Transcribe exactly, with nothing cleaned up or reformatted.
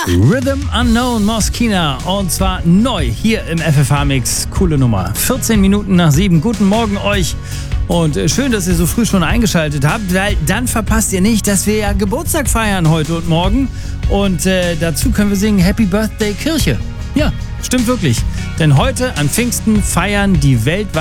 Rhythm Unknown Moskina und zwar neu hier im F F H-Mix. Coole Nummer. vierzehn Minuten nach sieben. Guten Morgen euch und schön, dass ihr so früh schon eingeschaltet habt, weil dann verpasst ihr nicht, dass wir ja Geburtstag feiern heute und morgen und äh, dazu können wir singen Happy Birthday Kirche. Ja, stimmt wirklich. Denn heute an Pfingsten feiern die weltweit